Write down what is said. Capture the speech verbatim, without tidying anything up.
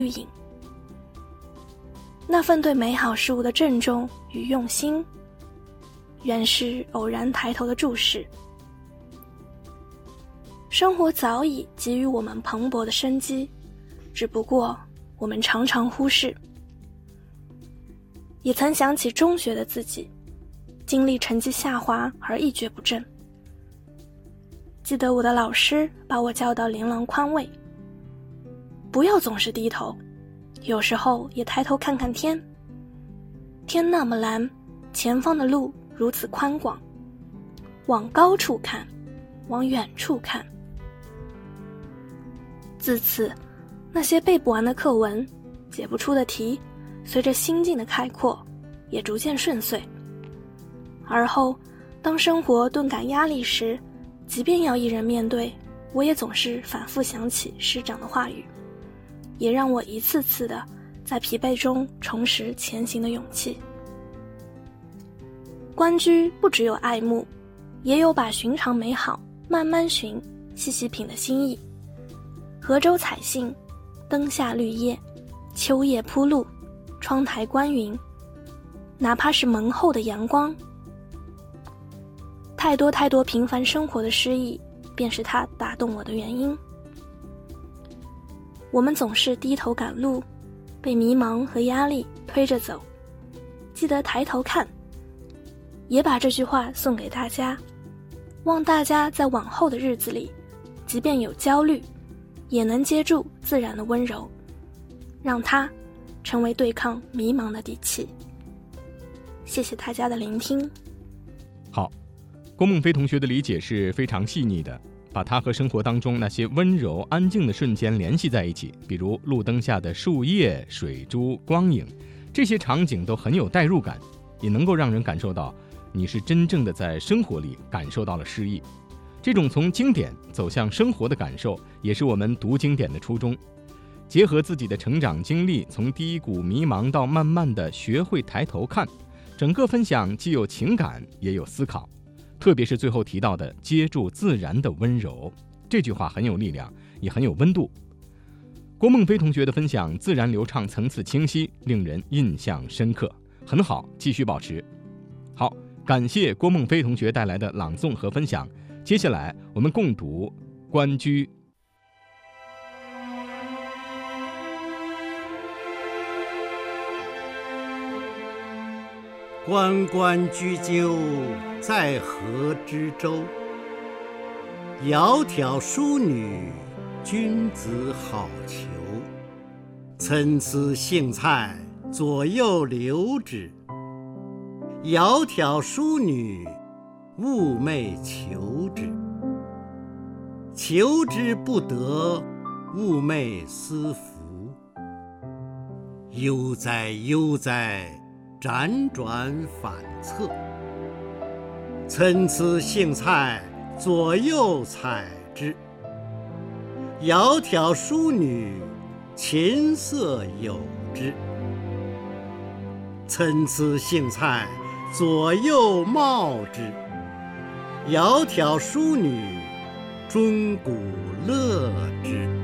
影。那份对美好事物的郑重与用心，原是偶然抬头的注视。生活早已给予我们蓬勃的生机，只不过我们常常忽视。也曾想起中学的自己，经历成绩下滑而一蹶不振。记得我的老师把我叫到琳琅宽慰，不要总是低头，有时候也抬头看看天。天那么蓝，前方的路如此宽广，往高处看，往远处看。自此，那些背不完的课文，解不出的题，随着心境的开阔，也逐渐顺遂。而后，当生活顿感压力时，即便要一人面对，我也总是反复想起师长的话语，也让我一次次的在疲惫中重拾前行的勇气。观居不只有爱慕，也有把寻常美好慢慢寻、细细品的心意。河州采杏，灯下绿叶，秋叶铺路，窗台观云，哪怕是门后的阳光，太多太多平凡生活的诗意，便是它打动我的原因。我们总是低头赶路，被迷茫和压力推着走，记得抬头看。也把这句话送给大家，望大家在往后的日子里，即便有焦虑，也能接住自然的温柔，让它成为对抗迷茫的底气。谢谢大家的聆听。 好，郭梦飞同学的理解是非常细腻的，把它和生活当中那些温柔安静的瞬间联系在一起，比如路灯下的树叶、水珠、光影，这些场景都很有代入感，也能够让人感受到你是真正的在生活里感受到了诗意。这种从经典走向生活的感受，也是我们读经典的初衷。结合自己的成长经历，从低谷迷茫到慢慢的学会抬头看，整个分享既有情感也有思考。特别是最后提到的接住自然的温柔，这句话很有力量，也很有温度。郭梦飞同学的分享自然流畅，层次清晰，令人印象深刻，很好，继续保持。好，感谢郭梦飞同学带来的朗诵和分享。接下来我们共读《关雎》。 关关雎鸠，在河之洲。窈窕淑女，君子好逑。参差荇菜，左右流之。窈窕淑女，寤寐求之。求之不得，寤寐思服。悠哉悠哉，辗转反侧。参差荇菜，左右采之。窈窕淑女，琴瑟友之。参差荇菜，左右芼之。窈窕淑女，钟鼓乐之。